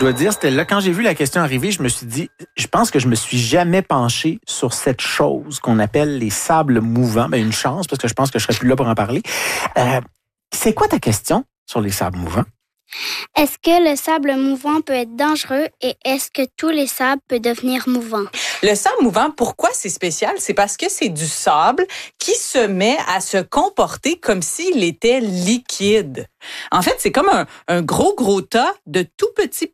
dois dire, c'était là, quand j'ai vu la question arriver, je me suis dit, je pense que je me suis jamais penché sur cette chose qu'on appelle les sables mouvants. Ben, une chance, parce que je pense que je serais plus là pour en parler. C'est quoi ta question sur les sables mouvants? Est-ce que le sable mouvant peut être dangereux et est-ce que tous les sables peuvent devenir mouvants? Le sable mouvant, pourquoi c'est spécial? C'est parce que c'est du sable qui se met à se comporter comme s'il était liquide. En fait, c'est comme un gros tas de tout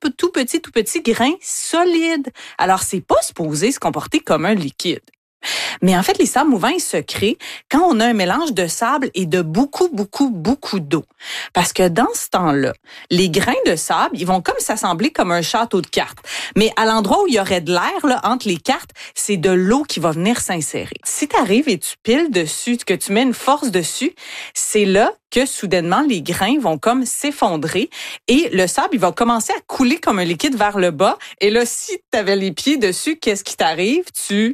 petits grains solides. Alors, c'est pas supposé se comporter comme un liquide. Mais en fait, les sables mouvants, ils se créent quand on a un mélange de sable et de beaucoup d'eau. Parce que dans ce temps-là, les grains de sable, ils vont comme s'assembler comme un château de cartes. Mais à l'endroit où il y aurait de l'air, là, entre les cartes, c'est de l'eau qui va venir s'insérer. Si tu arrives et tu piles dessus, que tu mets une force dessus, c'est là que soudainement, les grains vont comme s'effondrer et le sable, il va commencer à couler comme un liquide vers le bas. Et là, si tu avais les pieds dessus, qu'est-ce qui t'arrive? Tu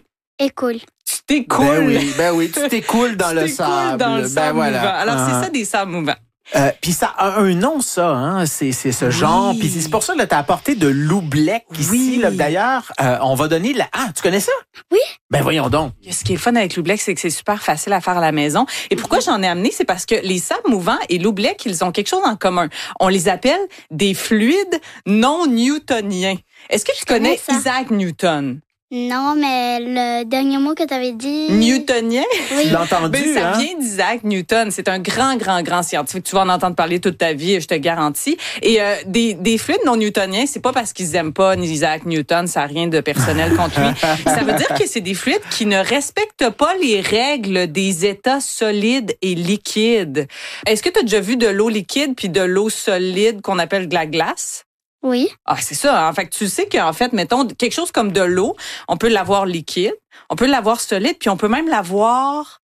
t'écoules. Ben oui, tu t'écoules dans le sable. Dans le sable mouvant. Voilà. Alors, c'est ça des sables mouvants. Puis ça a un nom, ça, hein? C'est ce genre. Puis c'est pour ça que tu as apporté de l'oubleck ici. Là, d'ailleurs, on va donner tu connais ça? Oui. Ben voyons donc. Ce qui est fun avec l'oubleck, c'est que c'est super facile à faire à la maison. Et pourquoi j'en ai amené? C'est parce que les sables mouvants et l'oubleck, ils ont quelque chose en commun. On les appelle des fluides non newtoniens. Est-ce que tu connais Isaac Newton? Non, mais le dernier mot que tu avais dit... Newtonien? Oui. Tu l'as entendu, Ben, ça vient d'Isaac Newton. C'est un grand scientifique. Tu vas en entendre parler toute ta vie, je te garantis. Et des fluides non newtoniens, c'est pas parce qu'ils aiment pas Isaac Newton, ça n'a rien de personnel contre lui. Ça veut dire que c'est des fluides qui ne respectent pas les règles des états solides et liquides. Est-ce que tu as déjà vu de l'eau liquide puis de l'eau solide qu'on appelle de la glace? Oui. Ah, c'est ça. En fait, tu sais qu'en fait, mettons, quelque chose comme de l'eau, on peut l'avoir liquide, on peut l'avoir solide, puis on peut même l'avoir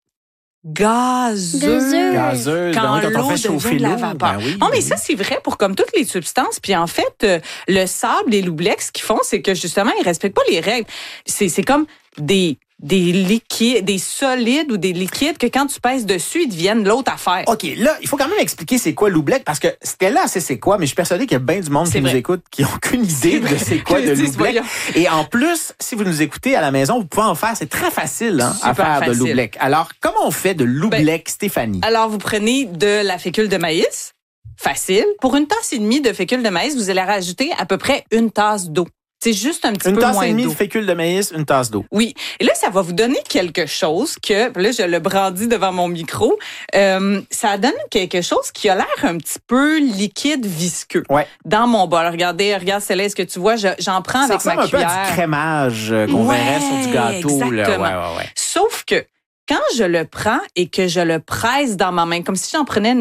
gazeuse. Quand l'eau on fait chauffer devient de la l'eau. vapeur. Ben oui, non, mais ça, c'est vrai pour comme toutes les substances. Puis en fait, le sable et l'oubleck, ce qu'ils font, c'est que justement, ils respectent pas les règles. C'est comme des liquides, des solides ou des liquides que quand tu pèses dessus, ils deviennent l'autre affaire. OK, là, il faut quand même expliquer c'est quoi l'oubleck parce que Stella sait c'est quoi, mais je suis persuadé qu'il y a bien du monde qui nous écoute qui n'ont aucune idée de c'est quoi de l'oubleck. Et en plus, si vous nous écoutez à la maison, vous pouvez en faire. C'est très facile à faire de l'oubleck. Alors, comment on fait de l'oubleck, Stéphanie? Alors, vous prenez de la fécule de maïs. Facile. Pour une tasse et demie de fécule de maïs, vous allez rajouter à peu près une tasse d'eau. C'est juste un petit peu moins d'eau. Une tasse et demie de fécule de maïs, une tasse d'eau. Oui. Et là, ça va vous donner quelque chose que, là, je le brandis devant mon micro, ça donne quelque chose qui a l'air un petit peu liquide, visqueux. Ouais. Dans mon bol. Regarde, Céleste, est-ce que tu vois, j'en prends avec ma cuillère. Ça ressemble un peu à du crémage qu'on verrait sur du gâteau. Exactement. Là. Ouais. Sauf que, quand je le prends et que je le presse dans ma main, comme si j'en prenais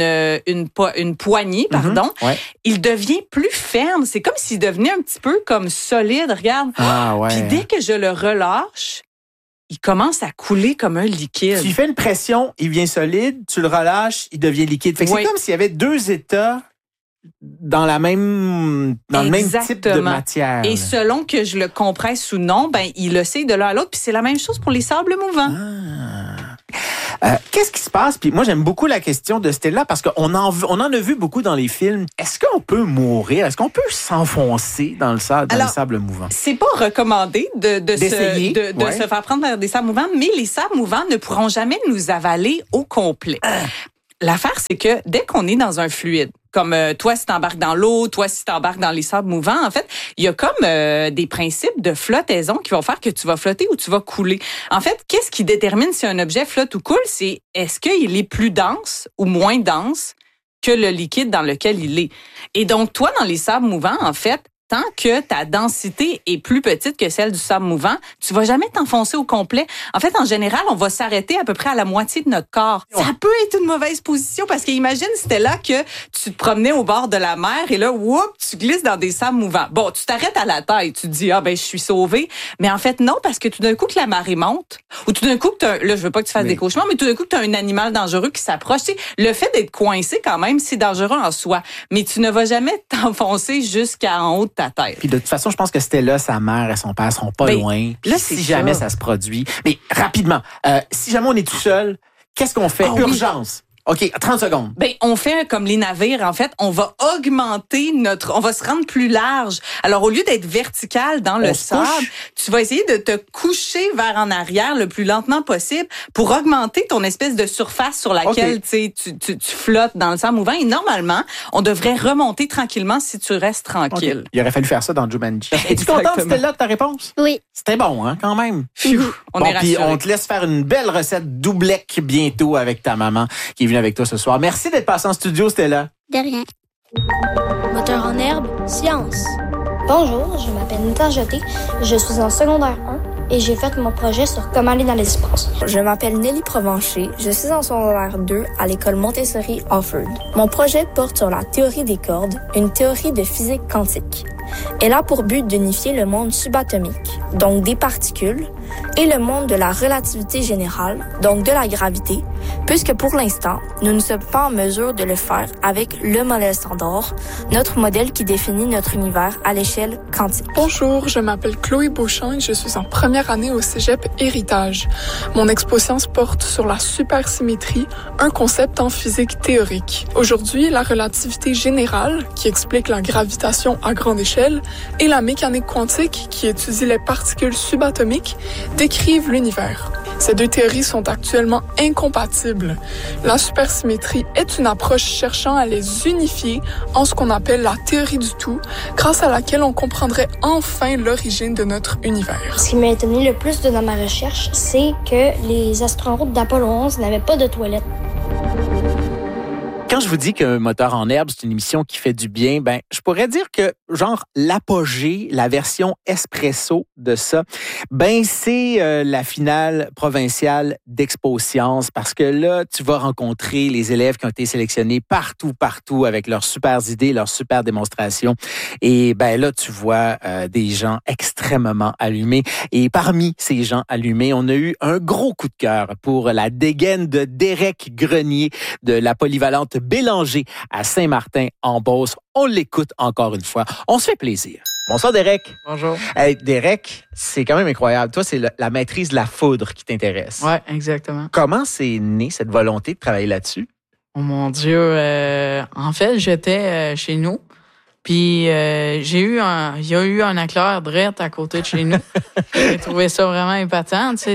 une poignée, il devient plus ferme. C'est comme s'il devenait un petit peu comme solide. Regarde. Puis dès que je le relâche, il commence à couler comme un liquide. Tu fais une pression, il devient solide. Tu le relâches, il devient liquide. Fait que c'est comme s'il y avait deux états dans le même type de matière. Et selon que je le compresse ou non, il oscille de l'un à l'autre. Puis c'est la même chose pour les sables mouvants. Qu'est-ce qui se passe? Puis moi, j'aime beaucoup la question de Stella parce qu'on en a vu beaucoup dans les films. Est-ce qu'on peut mourir? Est-ce qu'on peut s'enfoncer dans le sable, les sables mouvants? C'est pas recommandé de se faire prendre par des sables mouvants, mais les sables mouvants ne pourront jamais nous avaler au complet. L'affaire, c'est que dès qu'on est dans un fluide, comme toi, si t'embarques dans l'eau, toi, si t'embarques dans les sables mouvants, en fait, il y a comme des principes de flottaison qui vont faire que tu vas flotter ou tu vas couler. En fait, qu'est-ce qui détermine si un objet flotte ou coule? C'est est-ce qu'il est plus dense ou moins dense que le liquide dans lequel il est. Et donc, toi, dans les sables mouvants, en fait, tant que ta densité est plus petite que celle du sable mouvant, tu vas jamais t'enfoncer au complet. En fait, en général, on va s'arrêter à peu près à la moitié de notre corps. Ça peut être une mauvaise position parce qu'imagine, c'était là que tu te promenais au bord de la mer et là, tu glisses dans des sables mouvants. Bon, tu t'arrêtes à la taille, tu te dis, je suis sauvé. Mais en fait, non, parce que tout d'un coup que la marée monte, ou tout d'un coup que là, je veux pas que tu fasses des cauchemars, mais tout d'un coup que tu as un animal dangereux qui s'approche. Tu sais, le fait d'être coincé, quand même, c'est dangereux en soi. Mais tu ne vas jamais t'enfoncer jusqu'en haut de ta tête. Puis de toute façon, je pense que Stella, sa mère et son père sont pas loin. Là, si jamais ça se produit. Mais rapidement, si jamais on est tout seul, qu'est-ce qu'on fait? Urgence. OK, 30 secondes. Ben, on fait comme les navires, en fait, on va augmenter on va se rendre plus large. Alors, au lieu d'être vertical dans le sable, tu vas essayer de te coucher vers en arrière le plus lentement possible pour augmenter ton espèce de surface sur laquelle tu flottes dans le sable mouvant. Et normalement, on devrait remonter tranquillement si tu restes tranquille. Il aurait fallu faire ça dans Jumanji. Es-tu contente, Stella, de ta réponse? Oui. C'était bon, hein, quand même. On est rassurés. Puis on te laisse faire une belle recette doublec bientôt avec ta maman qui est venue avec toi ce soir. Merci d'être passé en studio, Stella. De rien. Moteur en herbe, science. Bonjour, je m'appelle Nathan Jeté, je suis en secondaire 1 et j'ai fait mon projet sur comment aller dans l'espace. Je m'appelle Nelly Provencher, je suis en secondaire 2 à l'école Montessori Offord. Mon projet porte sur la théorie des cordes, une théorie de physique quantique. Elle a pour but d'unifier le monde subatomique, donc des particules, et le monde de la relativité générale, donc de la gravité, puisque pour l'instant, nous ne sommes pas en mesure de le faire avec le modèle standard, notre modèle qui définit notre univers à l'échelle quantique. Bonjour, je m'appelle Chloé Beauchamp et je suis en première année au Cégep Héritage. Mon exposition porte sur la supersymétrie, un concept en physique théorique. Aujourd'hui, la relativité générale, qui explique la gravitation à grande échelle, et la mécanique quantique, qui étudie les particules subatomiques, décrivent l'univers. Ces deux théories sont actuellement incompatibles. La supersymétrie est une approche cherchant à les unifier en ce qu'on appelle la théorie du tout, grâce à laquelle on comprendrait enfin l'origine de notre univers. Ce qui m'a étonné le plus dans ma recherche, c'est que les astronautes d'Apollo 11 n'avaient pas de toilettes. Quand je vous dis que Moteur en herbe, c'est une émission qui fait du bien, ben, je pourrais dire que, genre, l'apogée, la version espresso de ça, ben, c'est la finale provinciale d'Expo Science, parce que là, tu vas rencontrer les élèves qui ont été sélectionnés partout, avec leurs super idées, leurs super démonstrations. Et ben là, tu vois des gens extrêmement allumés. Et parmi ces gens allumés, on a eu un gros coup de cœur pour la dégaine de Derek Grenier de la polyvalente Bélanger à Saint-Martin-en-Beauce. On l'écoute encore une fois. On se fait plaisir. Bonsoir, Derek. Bonjour. Hey, Derek, c'est quand même incroyable. Toi, c'est la maîtrise de la foudre qui t'intéresse. Oui, exactement. Comment c'est né cette volonté de travailler là-dessus? Oh mon Dieu. En fait, j'étais chez nous. Puis, il y a eu un éclair direct à côté de chez nous. J'ai trouvé ça vraiment épatant. Tu sais,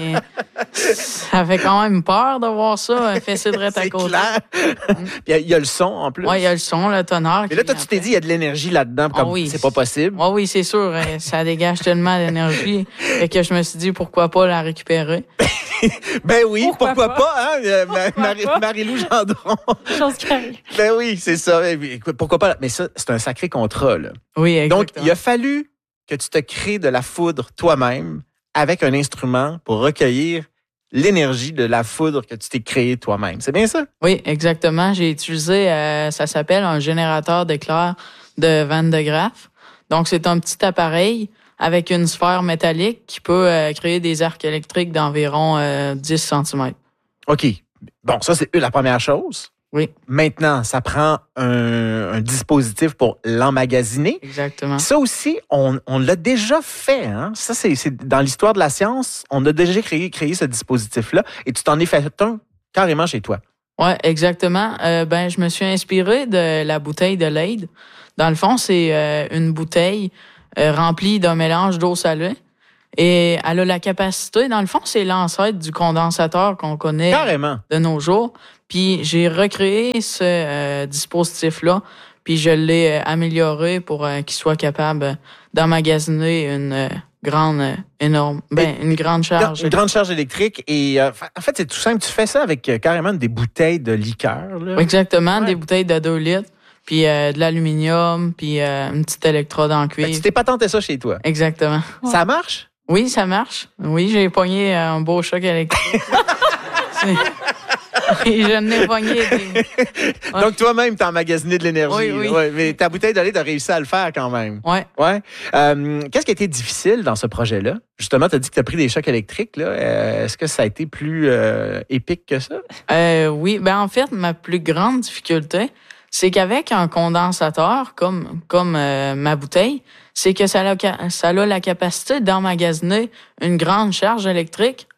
ça fait quand même peur de voir ça, fesser direct à côté. C'est clair. Puis, il y a le son en plus. Oui, il y a le son, le tonnerre. Et là, toi, tu t'es dit, il y a de l'énergie là-dedans, comme c'est pas possible. Oui, c'est sûr. Ça dégage tellement d'énergie. Fait que je me suis dit, pourquoi pas la récupérer? Ben oui, pourquoi pas, hein? Marie-Lou Gendron. Chose qui arrive. Ben oui, c'est ça. Pourquoi pas? Mais ça, c'est un sacré contrat, là. Oui, exactement. Donc, il a fallu que tu te crées de la foudre toi-même avec un instrument pour recueillir l'énergie de la foudre que tu t'es créée toi-même. C'est bien ça? Oui, exactement. J'ai utilisé, ça s'appelle un générateur d'éclair de Van de Graaff. Donc, c'est un petit appareil avec une sphère métallique qui peut créer des arcs électriques d'environ 10 cm. OK. Bon, ça, c'est la première chose. Oui. Maintenant, ça prend un dispositif pour l'emmagasiner. Exactement. Ça aussi, on l'a déjà fait. Hein? Ça, c'est dans l'histoire de la science, on a déjà créé ce dispositif-là et tu t'en es fait un carrément chez toi. Oui, exactement. Je me suis inspiré de la bouteille de Leyde. Dans le fond, c'est une bouteille remplie d'un mélange d'eau salée. Et elle a la capacité, dans le fond, c'est l'ancêtre du condensateur qu'on connaît carrément de nos jours. Puis j'ai recréé ce dispositif-là, puis je l'ai amélioré pour qu'il soit capable d'emmagasiner une grande charge. Une grande charge électrique. Et en fait, c'est tout simple. Tu fais ça avec carrément des bouteilles de liqueur. Là. Exactement, ouais. Des bouteilles de 2 litres. Puis de l'aluminium, puis une petite électrode en cuivre. Tu t'es patenté ça chez toi. Exactement. Ouais. Ça marche? Oui, ça marche. Oui, j'ai pogné un beau choc électrique. Oui, je n'ai pogné des... Ouais. Donc, toi-même, t'as emmagasiné de l'énergie. Oui. Ouais, mais ta bouteille de lait, t'as réussi à le faire quand même. Oui. Ouais. Qu'est-ce qui a été difficile dans ce projet-là? Justement, tu as dit que tu as pris des chocs électriques. Là. Est-ce que ça a été plus épique que ça? Oui. En fait, ma plus grande difficulté, c'est qu'avec un condensateur comme ma bouteille, c'est que ça a la capacité d'emmagasiner une grande charge électrique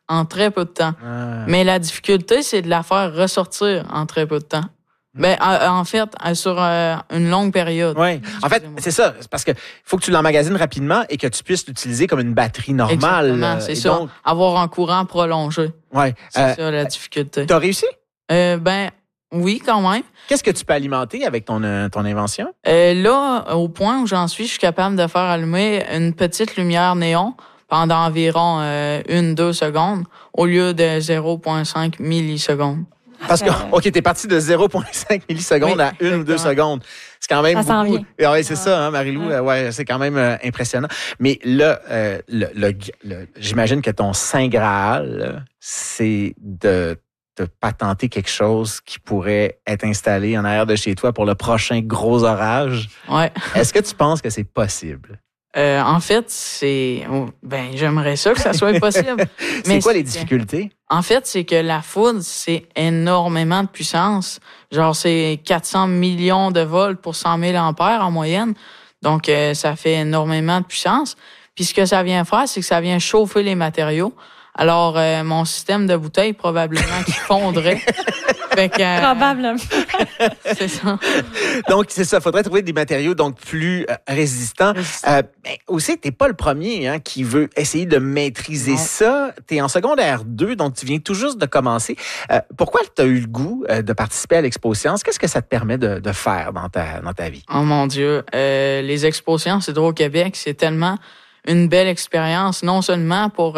en très peu de temps. Mais la difficulté, c'est de la faire ressortir en très peu de temps. Ben, en fait, sur une longue période. Oui. En fait, c'est ça. C'est parce que faut que tu l'emmagasines rapidement et que tu puisses l'utiliser comme une batterie normale. Exactement, c'est ça. Donc... Avoir un courant prolongé. Oui. C'est ça, la difficulté. T'as réussi? Ben, oui, quand même. Qu'est-ce que tu peux alimenter avec ton invention? Là, au point où j'en suis, je suis capable de faire allumer une petite lumière néon pendant environ 1-2 secondes au lieu de 0,5 millisecondes. Parce que, OK, t'es parti de 0,5 millisecondes à 1 ou 2 secondes. C'est quand même ça beaucoup. Oui, c'est ça, hein, Marie-Lou. Ouais, c'est quand même impressionnant. Mais là, j'imagine que ton Saint Graal, c'est de patenter quelque chose qui pourrait être installé en arrière de chez toi pour le prochain gros orage. Ouais. Est-ce que tu penses que c'est possible? En fait, j'aimerais ça que ça soit possible. C'est quoi les difficultés? En fait, c'est que la foudre, c'est énormément de puissance. Genre, c'est 400 millions de volts pour 100 000 ampères en moyenne. Donc, ça fait énormément de puissance. Puis, ce que ça vient faire, c'est que ça vient chauffer les matériaux. Alors, mon système de bouteilles, probablement qu'il fondrait. Probablement. C'est ça. Donc, c'est ça. Il faudrait trouver des matériaux donc plus résistants. Mais aussi, tu n'es pas le premier qui veut essayer de maîtriser ça. Tu es en secondaire 2, donc tu viens tout juste de commencer. Pourquoi tu as eu le goût de participer à l'Expo Science? Qu'est-ce que ça te permet de faire dans ta vie? Oh mon Dieu. Les Expos Sciences Hydro-Québec, c'est tellement une belle expérience, non seulement pour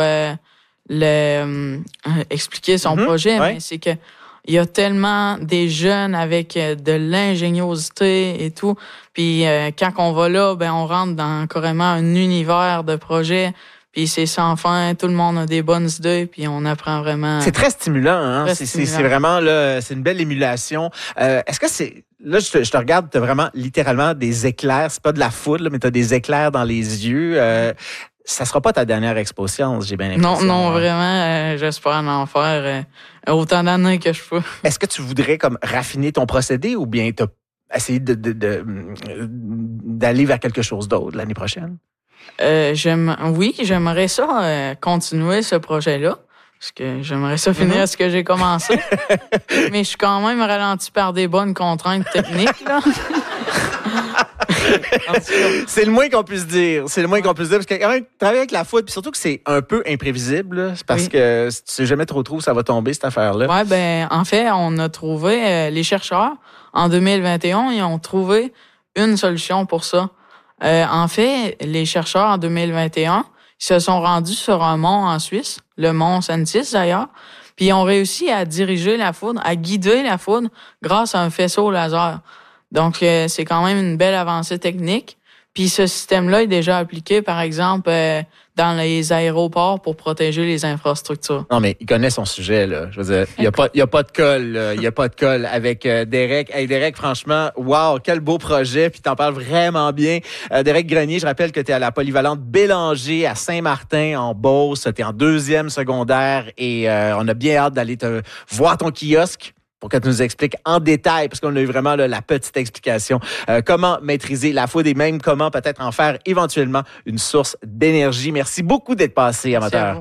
expliquer son projet, mais c'est que il y a tellement des jeunes avec de l'ingéniosité et tout. Puis quand on va là, ben on rentre dans carrément un univers de projets. Puis c'est sans fin, tout le monde a des bonnes idées, puis on apprend vraiment. C'est très stimulant, hein. C'est vraiment là, c'est une belle émulation. Est-ce que c'est là, je te regarde, t'as vraiment littéralement des éclairs. C'est pas de la foudre, là, mais t'as des éclairs dans les yeux. Ça sera pas ta dernière Expo Science, j'ai bien l'impression. Non, vraiment, j'espère en faire autant d'années que je peux. Est-ce que tu voudrais comme raffiner ton procédé ou bien essayer d'aller vers quelque chose d'autre l'année prochaine? J'aimerais ça continuer ce projet-là. Parce que j'aimerais ça finir ce que j'ai commencé. Mais je suis quand même ralenti par des bonnes contraintes techniques, là. C'est le moins qu'on puisse dire. C'est le moins qu'on puisse dire. Parce que quand même, travailler avec la foudre, puis surtout que c'est un peu imprévisible, là, c'est parce que tu sais jamais trop où ça va tomber, cette affaire-là. Oui, en fait, on a trouvé, les chercheurs, en 2021, ils ont trouvé une solution pour ça. En fait, les chercheurs, en 2021, ils se sont rendus sur un mont en Suisse, le mont Sentis d'ailleurs, puis ils ont réussi à diriger la foudre, à guider la foudre grâce à un faisceau laser. Donc, c'est quand même une belle avancée technique. Puis ce système-là est déjà appliqué, par exemple, dans les aéroports pour protéger les infrastructures. Non, mais il connaît son sujet, là. Je veux dire, il y a pas de colle, il y a pas de colle avec Derek. Hey, Derek, franchement, wow, quel beau projet, puis t'en parles vraiment bien. Derek Grenier, je rappelle que t'es à la polyvalente Bélanger à Saint-Martin, en Beauce. T'es en 2e secondaire et on a bien hâte d'aller te voir ton kiosque pour que tu nous expliques en détail, parce qu'on a eu vraiment là, la petite explication, comment maîtriser la foudre et même comment peut-être en faire éventuellement une source d'énergie. Merci beaucoup d'être passé, amateur.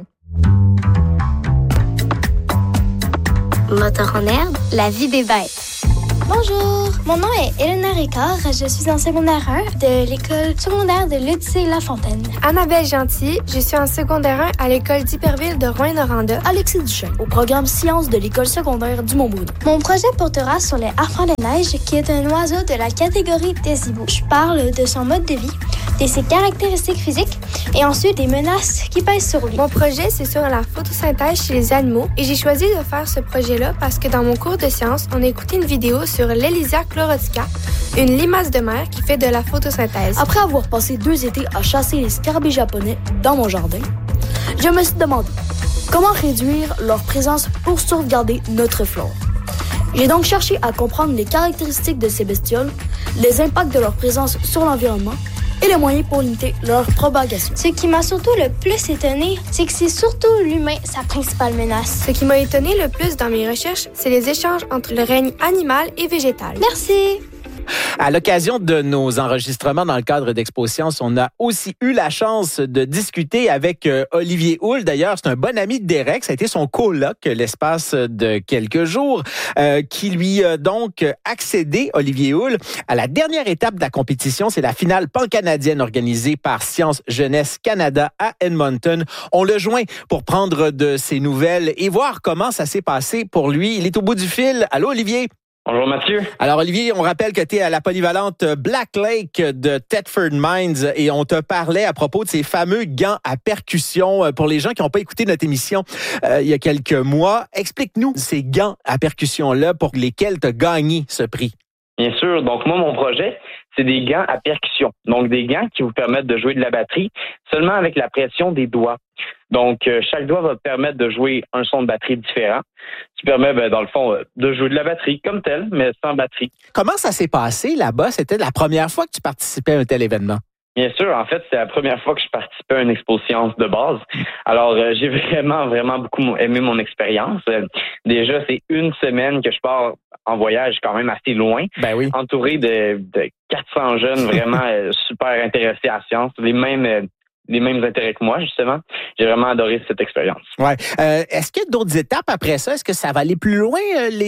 Moteur en herbe, la vie des bêtes. Bonjour, mon nom est Elena Ricard. Je suis en secondaire 1 de l'école secondaire de l'Odyssée-Lafontaine. Annabelle Gentil, je suis en secondaire 1 à l'école d'Iberville de Rouyn-Noranda. Alexis Duchesne, au programme Sciences de l'école secondaire du Mont-Bruno. Mon projet portera sur les harpans de neige, qui est un oiseau de la catégorie des hiboux. Je parle de son mode de vie, de ses caractéristiques physiques et ensuite des menaces qui pèsent sur lui. Mon projet, c'est sur la photosynthèse chez les animaux et j'ai choisi de faire ce projet-là parce que dans mon cours de sciences, on a écouté une vidéo sur l'Elysia chlorotica, une limace de mer qui fait de la photosynthèse. Après avoir passé 2 étés à chasser les scarabées japonais dans mon jardin, je me suis demandé comment réduire leur présence pour sauvegarder notre flore. J'ai donc cherché à comprendre les caractéristiques de ces bestioles, les impacts de leur présence sur l'environnement et les moyens pour limiter leur propagation. Ce qui m'a surtout le plus étonné, c'est que c'est surtout l'humain sa principale menace. Ce qui m'a étonné le plus dans mes recherches, c'est les échanges entre le règne animal et végétal. Merci! À l'occasion de nos enregistrements dans le cadre d'Expo-Science, on a aussi eu la chance de discuter avec Olivier Houle. D'ailleurs, c'est un bon ami de Derek. Ça a été son coloc l'espace de quelques jours qui lui a donc accédé, Olivier Houle, à la dernière étape de la compétition. C'est la finale pan-canadienne organisée par Science Jeunesse Canada à Edmonton. On le joint pour prendre de ses nouvelles et voir comment ça s'est passé pour lui. Il est au bout du fil. Allô, Olivier? Bonjour Mathieu. Alors Olivier, on rappelle que tu es à la polyvalente Black Lake de Thetford Mines et on te parlait à propos de ces fameux gants à percussion. Pour les gens qui n'ont pas écouté notre émission il y a quelques mois, explique-nous ces gants à percussion-là pour lesquels tu as gagné ce prix. Bien sûr. Donc moi, mon projet, c'est des gants à percussion. Donc des gants qui vous permettent de jouer de la batterie seulement avec la pression des doigts. Donc, chaque doigt va te permettre de jouer un son de batterie différent. Tu permets, dans le fond, de jouer de la batterie comme tel, mais sans batterie. Comment ça s'est passé là-bas? C'était la première fois que tu participais à un tel événement? Bien sûr, en fait, c'est la première fois que je participais à une Expo-Science de base. Alors, j'ai vraiment beaucoup aimé mon expérience. Déjà, c'est une semaine que je pars en voyage quand même assez loin, oui. Entouré de 400 jeunes vraiment super intéressés à la science, les mêmes intérêts que moi, justement. J'ai vraiment adoré cette expérience. Ouais. Est-ce qu'il y a d'autres étapes après ça? Est-ce que ça va aller plus loin,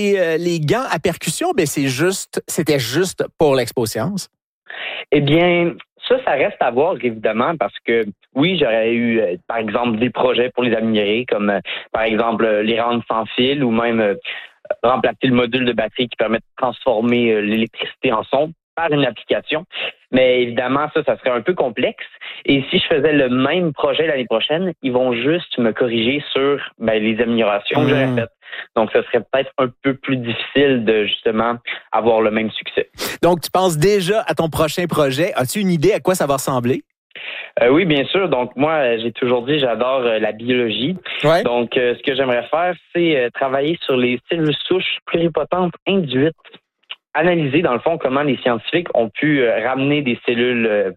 les gants à percussion? C'était juste pour l'Expo-Science? Eh bien, ça reste à voir, évidemment, parce que, oui, j'aurais eu, par exemple, des projets pour les améliorer, comme, par exemple, les rendre sans fil ou même remplacer le module de batterie qui permet de transformer l'électricité en son par une application. Mais évidemment, ça serait un peu complexe. Et si je faisais le même projet l'année prochaine, ils vont juste me corriger sur les améliorations que j'aurais faites. Donc, ce serait peut-être un peu plus difficile de, justement, avoir le même succès. Donc, tu penses déjà à ton prochain projet. As-tu une idée à quoi ça va ressembler? Oui, bien sûr. Donc, moi, j'ai toujours dit, j'adore la biologie. Ouais. Donc, ce que j'aimerais faire, c'est travailler sur les cellules souches pluripotentes induites. Analyser, dans le fond, comment les scientifiques ont pu ramener des cellules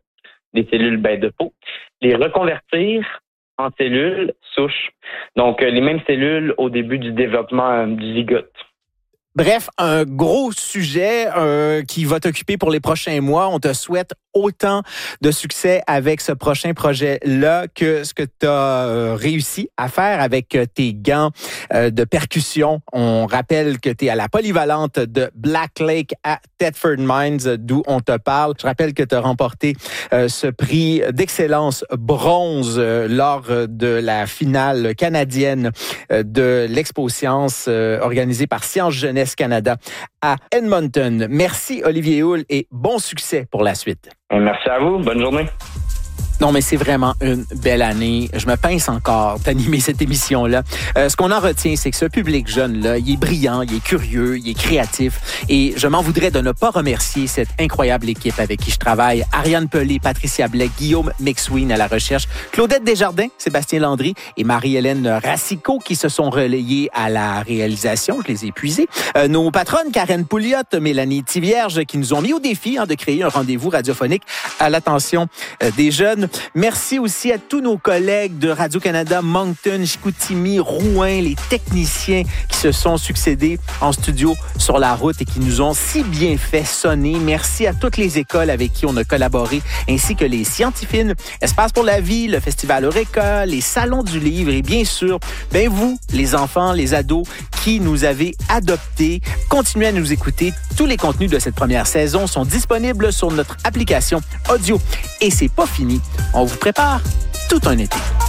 de peau, les reconvertir en cellules souches. Donc, les mêmes cellules au début du développement du zygote. Bref, un gros sujet qui va t'occuper pour les prochains mois. On te souhaite autant de succès avec ce prochain projet-là que ce que tu as réussi à faire avec tes gants de percussion. On rappelle que tu es à la polyvalente de Black Lake à Thetford Mines, d'où on te parle. Je rappelle que tu as remporté ce prix d'excellence bronze lors de la finale canadienne de l'Expo-Science organisée par Science Jeunesse Canada à Edmonton. Merci Olivier Houle et bon succès pour la suite. Merci à vous. Bonne journée. Non, mais c'est vraiment une belle année. Je me pince encore d'animer cette émission-là. Ce qu'on en retient, c'est que ce public jeune-là, il est brillant, il est curieux, il est créatif. Et je m'en voudrais de ne pas remercier cette incroyable équipe avec qui je travaille. Ariane Pelé, Patricia Blais, Guillaume McSween à la recherche, Claudette Desjardins, Sébastien Landry et Marie-Hélène Racicot qui se sont relayés à la réalisation. Je les ai épuisés. Nos patronnes, Karen Pouliot, Mélanie Thivierge, qui nous ont mis au défi de créer un rendez-vous radiophonique à l'attention des jeunes. Merci aussi à tous nos collègues de Radio-Canada, Moncton, Chicoutimi, Rouen, les techniciens qui se sont succédés en studio sur la route et qui nous ont si bien fait sonner. Merci à toutes les écoles avec qui on a collaboré, ainsi que les Scientifines, Espace pour la vie, le Festival Eureka, les Salons du Livre et bien sûr, vous, les enfants, les ados qui nous avez adoptés. Continuez à nous écouter. Tous les contenus de cette première saison sont disponibles sur notre application audio. Et c'est pas fini. On vous prépare tout un été.